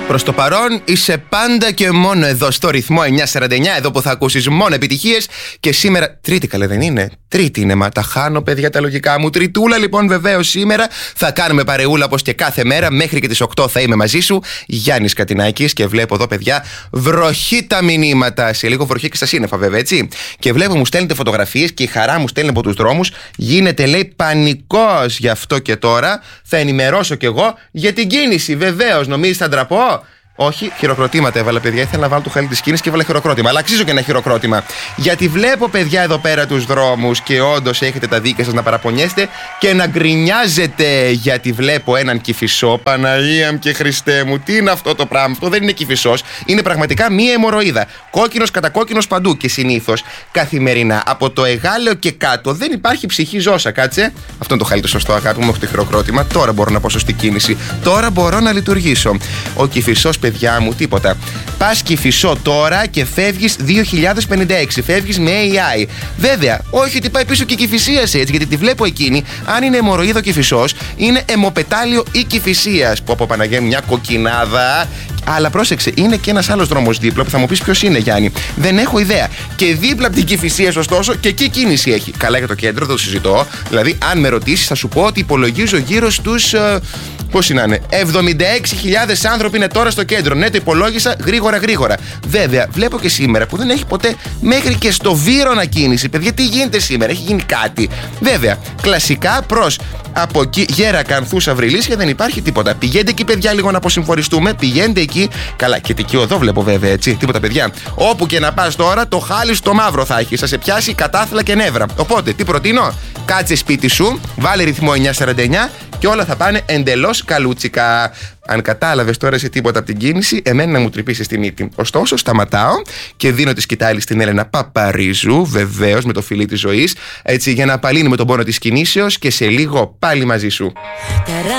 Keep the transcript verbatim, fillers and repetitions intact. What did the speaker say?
Προς το παρόν είσαι πάντα και μόνο εδώ στο ρυθμό εννιακόσια σαράντα εννιά, εδώ που θα ακούσεις μόνο επιτυχίες. Και σήμερα, Τρίτη καλέ δεν είναι? Τρίτη είναι, μα τα χάνω παιδιά τα λογικά μου. Τριτούλα λοιπόν βεβαίως σήμερα θα κάνουμε παρεούλα όπως και κάθε μέρα. Μέχρι και τις οκτώ θα είμαι μαζί σου, Γιάννης Κατινάκης. Και βλέπω εδώ παιδιά βροχή τα μηνύματα. Σε λίγο βροχή και στα σύννεφα βέβαια, έτσι. Και βλέπω μου στέλνετε φωτογραφίες και η χαρά μου στέλνει από τους δρόμους. Γίνεται λέει πανικός. Γι' αυτό και τώρα θα ενημερώσω κι εγώ για την κίνηση. Βεβαίως, νομίζεις θα ντραπώ? Όχι, χειροκροτήματα έβαλα παιδιά. Ήθελα να βάλω το χαλί της κίνησης και έβαλα χειροκρότημα. Αλλά αξίζω και ένα χειροκρότημα. Γιατί βλέπω παιδιά εδώ πέρα τους δρόμους και όντως έχετε τα δίκαια σας να παραπονιέστε και να γκρινιάζετε. Γιατί βλέπω έναν Κηφισό. Παναγία μου και Χριστέ μου, τι είναι αυτό το πράγμα? Αυτό δεν είναι Κηφισός. Είναι πραγματικά μία αιμορροίδα. Κόκκινος κατά κόκκινος παντού. Και συνήθως καθημερινά από το εγάλεο και κάτω δεν υπάρχει ψυχή ζώσα. Κάτσε. Αυτό είναι το χαλί το σωστό, αγάπη μου, όχι το χειροκρότημα. Τώρα μπορώ να πω σωστή κίνηση. Τώρα μπορώ να λειτουργήσω. Ο Κηφισός, παιδιά μου, τίποτα. Πας Κηφισό τώρα και φεύγεις δύο χιλιάδες πενήντα έξι. Φεύγεις με έι άι. Βέβαια, όχι ότι πάει πίσω και η Κηφισίας έτσι, γιατί τη βλέπω εκείνη. Αν είναι αιμορροίδο Κηφισός, είναι αιμοπετάλιο ή Κηφισίας. Που από Παναγία μια κοκκινάδα. Αλλά πρόσεξε, είναι και ένας άλλος δρόμος δίπλα που θα μου πεις ποιος είναι, Γιάννη. Δεν έχω ιδέα. Και δίπλα από την Κηφισία, ωστόσο, και εκεί κίνηση έχει. Καλά για το κέντρο, δεν το συζητώ. Δηλαδή, αν με ρωτήσεις, θα σου πω ότι υπολογίζω γύρω στους. Uh, πώς είναι, είναι, εβδομήντα έξι χιλιάδες άνθρωποι είναι τώρα στο κέντρο. Ναι, το υπολόγισα γρήγορα γρήγορα. Βέβαια, βλέπω και σήμερα που δεν έχει ποτέ μέχρι και στο Βύρωνα κίνηση. Παιδιά, τι γίνεται σήμερα, έχει γίνει κάτι. Βέβαια, κλασικά προς από εκεί Γέρα Κανθούσα Βρυλίσια δεν υπάρχει τίποτα. Πηγαίνετε εκεί, παιδιά, λίγο να αποσυμφοριστούμε. Πηγαίνετε εκεί. Καλά, και τική οδό βλέπω βέβαια, έτσι. Τίποτα, παιδιά. Όπου και να πας τώρα, το χάλι στο μαύρο θα έχει. Θα σε πιάσει κατάθλα και νεύρα. Οπότε, τι προτείνω? Κάτσε σπίτι σου, βάλε ρυθμό εννιακόσια σαράντα εννιά και όλα θα πάνε εντελώς καλούτσικα. Αν κατάλαβες τώρα σε τίποτα από την κίνηση, εμένα να μου τρυπήσεις τη μύτη. Ωστόσο, σταματάω και δίνω τη σκητάλη στην Έλενα Παπαρίζου, βεβαίως με το φιλί της ζωής, έτσι για να απαλύνουμε τον πόνο της κινήσεως και σε λίγο πάλι μαζί σου.